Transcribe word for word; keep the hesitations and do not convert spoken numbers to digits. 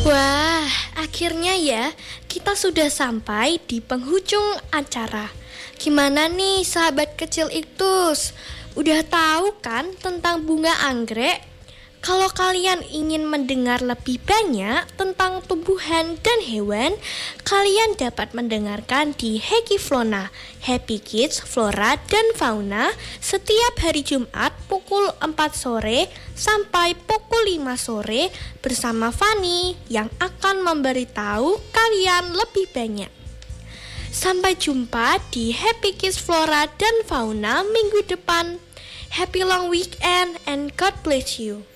Wah, akhirnya ya kita sudah sampai di penghujung acara. Gimana nih sahabat kecil Iktus? Udah tahu kan tentang bunga anggrek? Kalau kalian ingin mendengar lebih banyak tentang tumbuhan dan hewan, kalian dapat mendengarkan di Hekiflona, Happy Kids Flora dan Fauna setiap hari Jumat pukul empat sore sampai pukul lima sore bersama Fani yang akan memberitahu kalian lebih banyak. Sampai jumpa di Happy Kids Flora dan Fauna minggu depan. Happy long weekend and God bless you.